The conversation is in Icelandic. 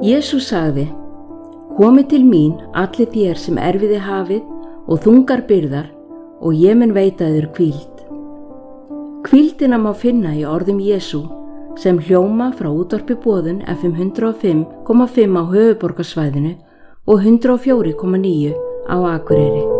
Jesús sagði: Komið til mín allir þér sem erfiði hafið og þungar byrðar, og ég mun veita þér hvíld. Hvíldina má finna í orðum Jesú sem hljóma frá útvarpi Boðun FM 105,5 á höfuðborgarsvæðinu og 104,9 á Akureyri.